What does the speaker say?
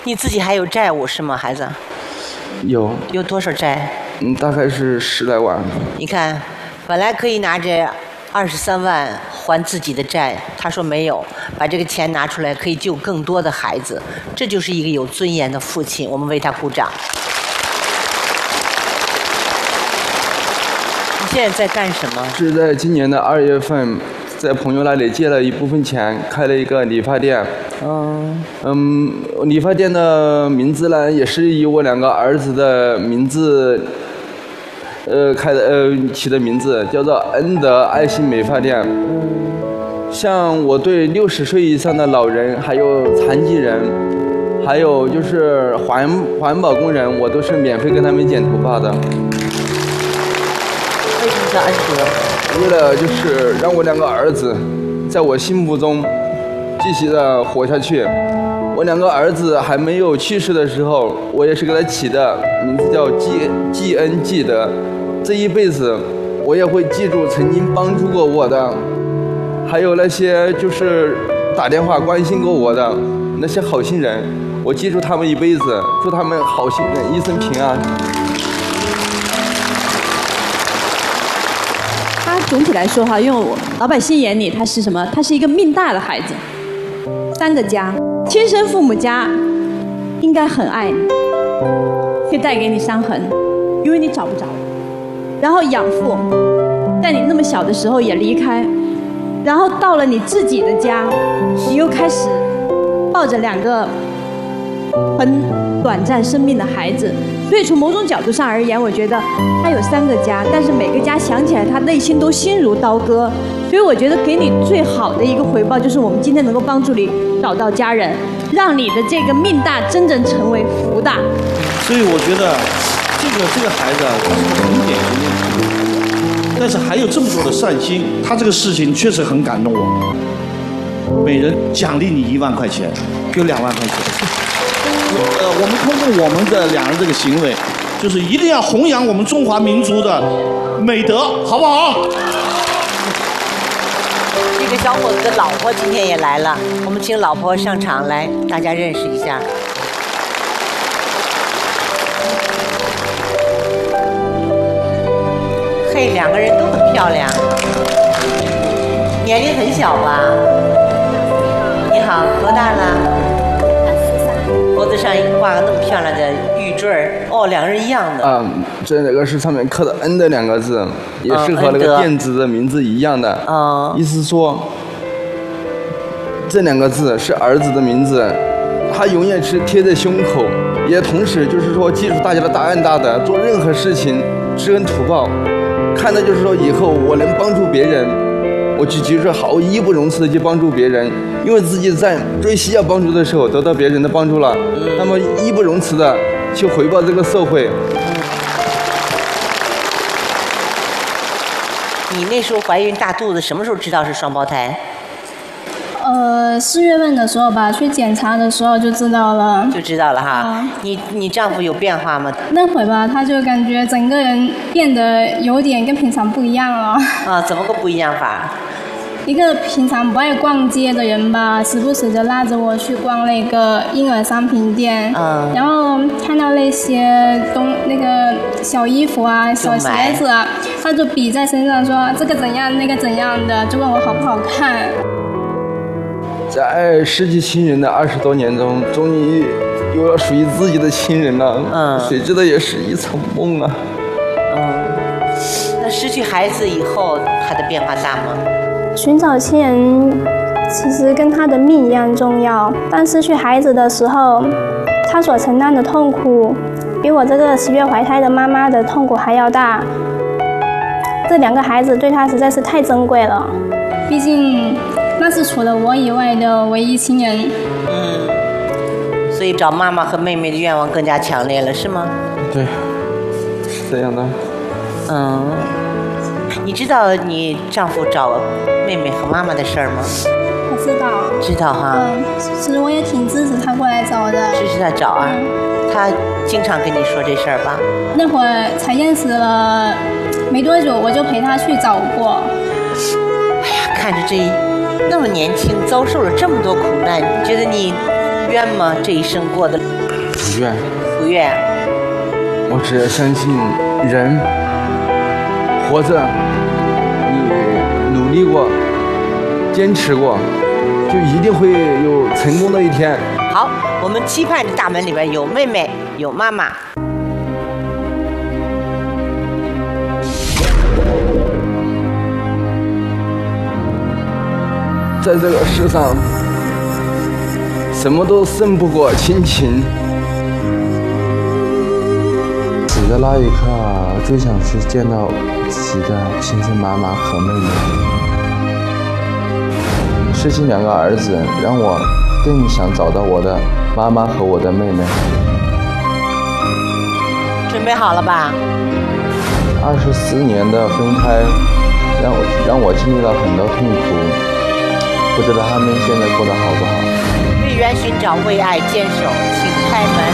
你自己还有债务是吗，孩子？ 有多少债？ 大概是10来万。 你看，本来可以拿着23万还自己的债，他说没有，把这个钱拿出来可以救更多的孩子，这就是一个有尊严的父亲，我们为他鼓掌。你现在在干什么？ 是在今年的2月份，在朋友那里借了一部分钱，开了一个理发店。理发店的名字呢，也是以我2个儿子的名字，起的名字，叫做恩德爱心美发店。像我对60岁以上的老人，还有残疾人，还有就是环保工人，我都是免费跟他们剪头发的。 为什么叫恩德？ 为了就是让我2个儿子在我心目中继续的活下去。我2个儿子还没有去世的时候，我也是给他起的名字叫记恩记德。这一辈子我也会记住曾经帮助过我的，还有那些就是打电话关心过我的那些好心人，我记住他们一辈子，祝他们好心人一生平安。 他总体来说哈，用老百姓眼里他是什么？他是一个命大的孩子，3个家，亲生父母家应该很爱你，却带给你伤痕，因为你找不着。然后养父在你那么小的时候也离开，然后到了你自己的家，你又开始抱着2个很短暂生命的孩子。所以从某种角度上而言，我觉得他有3个家，但是每个家想起来他内心都心如刀割。所以我觉得给你最好的一个回报，就是我们今天能够帮助你找到家人，让你的这个命大真正成为福大。 所以我觉得这个孩子啊，他是个很典型的一个孩子，但是还有这么多的善心，他这个事情确实很感动我。每人奖励你1万块钱，有2万块钱。我们通过我们的2人这个行为，就是一定要弘扬我们中华民族的美德，好不好？ 这个小伙子的老婆今天也来了，我们请老婆上场来，大家认识一下。嘿，2个人都很漂亮，年龄很小吧？你好，多大了？脖子上挂个那么漂亮的玉坠儿，哦，2人一样的。 这个是上面刻的恩的2个字，也是和那个店子的名字一样的。意思说，这2个字是儿子的名字，他永远是贴在胸口，也同时就是说记住大家的大恩大德，做任何事情知恩图报，看的就是说以后我能帮助别人，我就就是好义不容辞的去帮助别人，因为自己在最需要帮助的时候得到别人的帮助了，那么义不容辞的去回报这个社会。 你那时候怀孕大肚子，什么时候知道是双胞胎 ？4月份的时候吧，去检查的时候就知道了。 就知道了哈。你丈夫有变化吗？ 那会吧，他就感觉整个人变得有点跟平常不一样了。 怎么个不一样法？ 一个平常不爱逛街的人吧，时不时的拉着我去逛那个婴儿商品店，然后看到那些那个小衣服啊、小鞋子啊，他就比在身上说这个怎样那个怎样的，就问我好不好看。 在失去亲人的20多年中，终于有了属于自己的亲人了。谁知道也是一场梦啊。 那失去孩子以后，他的变化大吗？ 寻找亲人其实跟他的命一样重要，但失去孩子的时候，他所承担的痛苦，比我这个10月怀胎的妈妈的痛苦还要大。这2个孩子对他实在是太珍贵了，毕竟那是除了我以外的唯一亲人。 所以找妈妈和妹妹的愿望更加强烈了，是吗？ 对，是这样的。 你知道你丈夫找妹妹和妈妈的事儿吗？ 我知道。 知道哈。 其实我也挺支持他过来找的。 支持他找啊？他经常跟你说这事儿吧？ 那会儿才认识了没多久，我就陪他去找过。 哎呀，看着这那么年轻，遭受了这么多苦难，你觉得你冤吗？这一生过得不愿。 不愿。 我只相信人活着，你努力过，坚持过，就一定会有成功的一天。 好，我们期盼着大门里边有妹妹，有妈妈。 在这个世上，什么都胜不过亲情。 死的那一刻，最想去见到自己的亲生妈妈和妹妹。失去2个儿子，让我更想找到我的妈妈和我的妹妹。 准备好了吧 24年的分开，让我经历了很多痛苦，不知道他们现在过得好不好。 为缘寻找，为爱坚守，请开门。